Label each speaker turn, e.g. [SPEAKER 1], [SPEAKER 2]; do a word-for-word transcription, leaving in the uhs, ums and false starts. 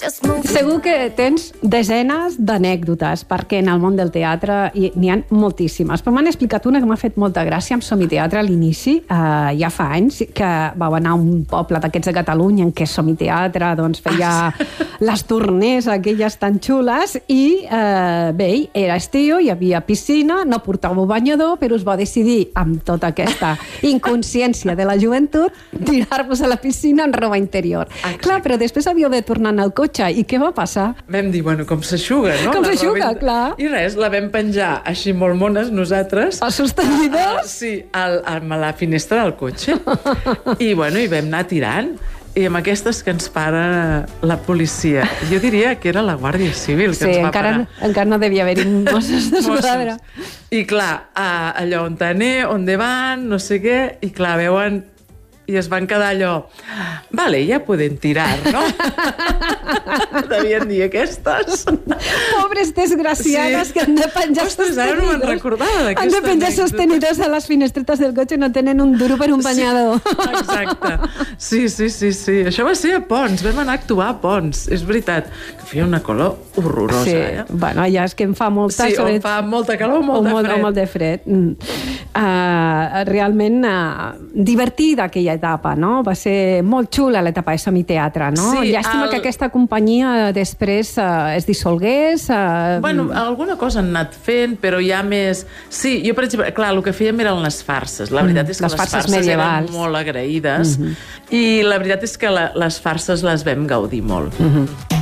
[SPEAKER 1] Segur que tens desenes d'anècdotes, perquè en el món del teatre n'hi ha moltíssimes. Però m'han explicat una que m'ha fet molta gràcia amb Somiteatre a l'inici, eh, ja fa anys, que vau anar a un poble d'aquests de Catalunya en què Somiteatre doncs, feia les torners aquelles tan xules i, eh, bé, era estiu, hi havia piscina, no portàveu banyador, però us va decidir, amb tota aquesta inconsciència de la joventut, tirar-vos a la piscina en roba interior. Exacte. Clar, però després havíeu de tornar al cotxe. I què va passar?
[SPEAKER 2] Vam dir, bueno, com s'aixuga, no?
[SPEAKER 1] Com s'aixuga, clar.
[SPEAKER 2] I res, la vam penjar així molt mones nosaltres.
[SPEAKER 1] Els sostenidors?
[SPEAKER 2] Uh, sí, al, a la finestra del cotxe. I, bueno, hi vam anar tirant. I amb aquestes que ens para la policia. Jo diria que era la Guàrdia Civil que
[SPEAKER 1] sí,
[SPEAKER 2] ens va
[SPEAKER 1] encara,
[SPEAKER 2] parar.
[SPEAKER 1] encara no devia haver-hi Mossos d'Esquadra.
[SPEAKER 2] I clar, uh, allò on anem, on van, no sé què, i clar, veuen i es van quedar allò, vale, ja podem tirar, no? Devien dir aquestes.
[SPEAKER 1] Pobres desgraciades sí. que han de penjar
[SPEAKER 2] Ostres,
[SPEAKER 1] sostenidors.
[SPEAKER 2] ara no me'n recordava d'aquesta
[SPEAKER 1] Han de penjar
[SPEAKER 2] anècdota.
[SPEAKER 1] sostenidors a les finestretes del cotxe i no tenen un duro per un banyador.
[SPEAKER 2] Sí, exacte. Sí, sí, sí, sí. Això va ser a Pons, vam anar a actuar a Pons. És veritat, que feia una calor horrorosa.
[SPEAKER 1] Sí,
[SPEAKER 2] eh?
[SPEAKER 1] bueno, ja és que em fa molta...
[SPEAKER 2] Sí,
[SPEAKER 1] sobre...
[SPEAKER 2] o fa molta calor o molt
[SPEAKER 1] o
[SPEAKER 2] de
[SPEAKER 1] molt,
[SPEAKER 2] fred.
[SPEAKER 1] O molt de fred. Mm. Uh, realment uh, divertida aquella etapa, no? Va ser molt xula l'etapa de Somiteatre, no?
[SPEAKER 2] Sí,
[SPEAKER 1] llàstima
[SPEAKER 2] el...
[SPEAKER 1] que aquesta companyia després uh, es dissolgués. Uh...
[SPEAKER 2] Bueno, alguna cosa han anat fent, però ja més... Sí, jo, per exemple, clar, el que fèiem eren les farses. La veritat mm, és que les, les farses, farses
[SPEAKER 1] medievals.
[SPEAKER 2] eren molt agraïdes
[SPEAKER 1] mm -hmm.
[SPEAKER 2] i la veritat és que la, les farses les vam gaudir molt.
[SPEAKER 1] Mm -hmm.